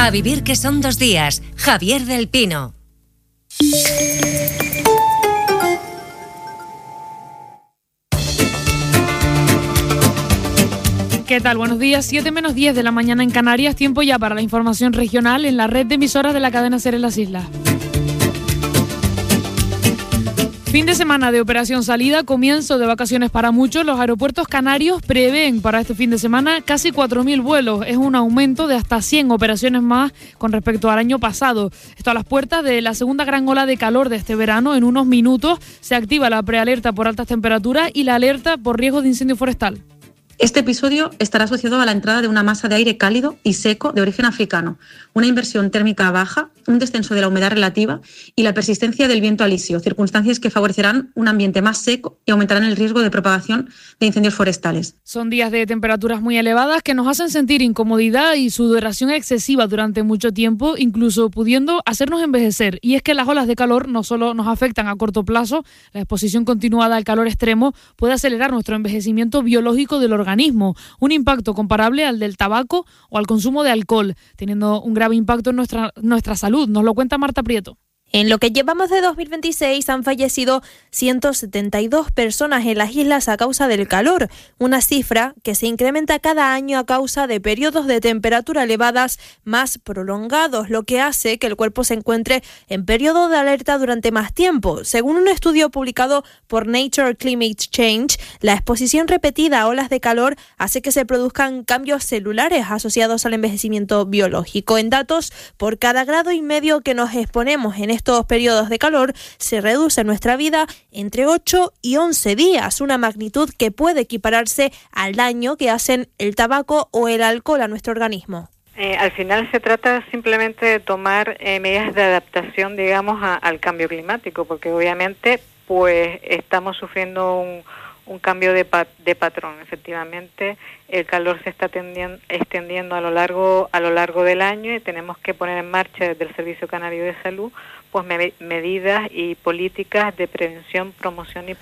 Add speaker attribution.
Speaker 1: A vivir que son 2 días. Javier del Pino.
Speaker 2: ¿Qué tal? Buenos días, 7 menos 10 de la mañana en Canarias, tiempo ya para la información regional en la red de emisoras de la cadena SER en las islas. Fin de semana de operación salida, comienzo de vacaciones para muchos. Los aeropuertos canarios prevén para este fin de semana casi 4.000 vuelos. Es un aumento de hasta 100 operaciones más con respecto al año pasado. Esto a las puertas de la segunda gran ola de calor de este verano. En unos minutos se activa la prealerta por altas temperaturas y la alerta por riesgo de incendio forestal.
Speaker 3: Este episodio estará asociado a la entrada de una masa de aire cálido y seco de origen africano, una inversión térmica baja, un descenso de la humedad relativa y la persistencia del viento alisio, circunstancias que favorecerán un ambiente más seco y aumentarán el riesgo de propagación de incendios forestales.
Speaker 2: Son días de temperaturas muy elevadas que nos hacen sentir incomodidad y sudoración excesiva durante mucho tiempo, incluso pudiendo hacernos envejecer. Y es que las olas de calor no solo nos afectan a corto plazo, la exposición continuada al calor extremo puede acelerar nuestro envejecimiento biológico del organismo, un impacto comparable al del tabaco o al consumo de alcohol, teniendo un grave impacto en nuestra salud. Nos lo cuenta Marta Prieto.
Speaker 4: En lo que llevamos de 2026 han fallecido 172 personas en las islas a causa del calor, una cifra que se incrementa cada año a causa de periodos de temperatura elevadas más prolongados, lo que hace que el cuerpo se encuentre en periodo de alerta durante más tiempo. Según un estudio publicado por Nature Climate Change, la exposición repetida a olas de calor hace que se produzcan cambios celulares asociados al envejecimiento biológico. En datos, por cada 1,5 grados que nos exponemos en estos periodos de calor, se reduce nuestra vida entre 8 y 11 días, una magnitud que puede equipararse al daño que hacen el tabaco o el alcohol a nuestro organismo.
Speaker 5: Al final se trata simplemente de tomar medidas de adaptación, digamos, al cambio climático, porque obviamente pues estamos sufriendo un cambio de patrón. Efectivamente, el calor se está extendiendo a lo largo del año y tenemos que poner en marcha desde el Servicio Canario de Salud pues medidas y políticas de prevención, promoción y